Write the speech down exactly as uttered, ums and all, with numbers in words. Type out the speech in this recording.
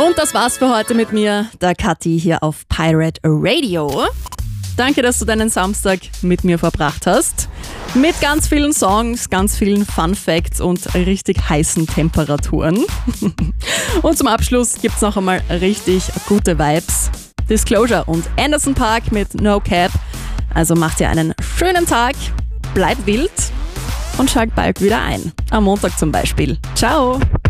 Und das war's für heute mit mir, der Kathi hier auf Pirate Radio. Danke, dass du deinen Samstag mit mir verbracht hast. Mit ganz vielen Songs, ganz vielen Fun Facts und richtig heißen Temperaturen. Und zum Abschluss gibt's noch einmal richtig gute Vibes. Disclosure und Anderson .Paak mit No Cap. Also macht dir einen schönen Tag, bleib wild und schalt bald wieder ein. Am Montag zum Beispiel. Ciao!